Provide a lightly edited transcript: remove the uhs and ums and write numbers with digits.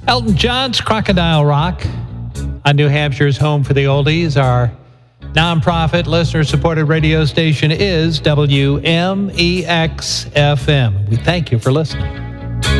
Elton John's Crocodile Rock on New Hampshire's home for the oldies. Our nonprofit, listener-supported radio station is WMEX-FM. We thank you for listening.